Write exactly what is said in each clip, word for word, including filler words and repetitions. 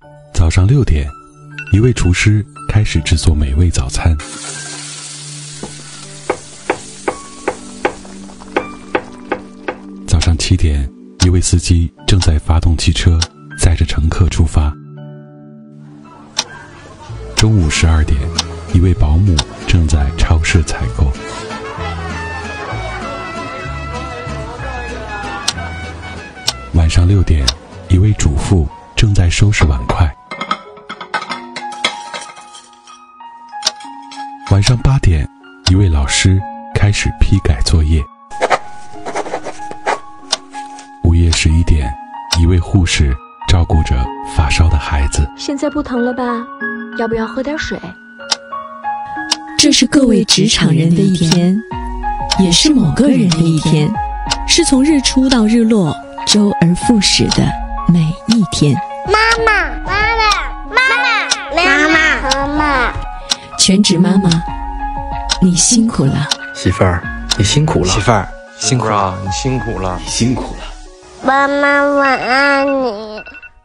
早上六点，一位厨师开始制作美味早餐。早上七点，一位司机正在发动汽车，载着乘客出发。中午十二点，一位保姆正在超市采购。晚上六点，一位主妇正在收拾碗筷。晚上八点，一位老师开始批改作业。午夜十一点，一位护士照顾着发烧的孩子。 现在不疼了吧？要不要喝点水？ 这是各位职场人的一天，也是某个人的一天，是从日出到日落，周而复始的每一天。 妈妈，妈妈，妈妈，妈妈，妈妈， 全职妈妈，你辛苦了。 媳妇儿，你辛苦了。 媳妇儿，辛苦啊，你辛苦了， 你辛苦了。 妈妈，晚安你。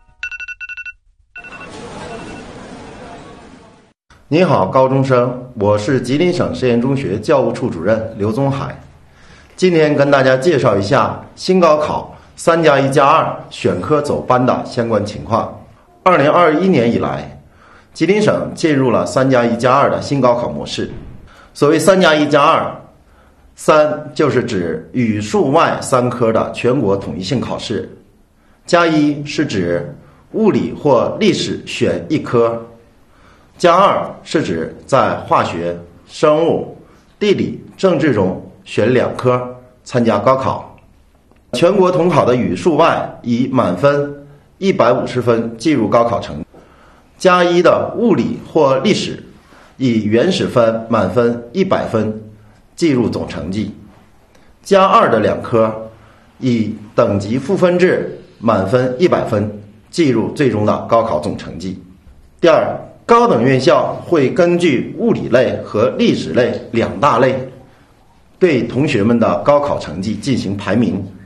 你好，高中生，我是吉林省实验中学教务处主任刘宗海。今天跟大家介绍一下新高考三加一加二选科走班的相关情况。二零二一年以来，吉林省进入了三加一加二的新高考模式。所谓三加一加二，三就是指语数外三科的全国统一性考试，加一是指物理或历史选一科，加二是指在化学、生物、地理、政治中选两科参加高考。全国统考的语数外以满分一百五十分计入高考成绩，加一的物理或历史以原始分满分一百分计入总成绩，加二的两科以等级赋分制满分一百分计入最终的高考总成绩。第二，高等院校会根据物理类和历史类两大类对同学们的高考成绩进行排名，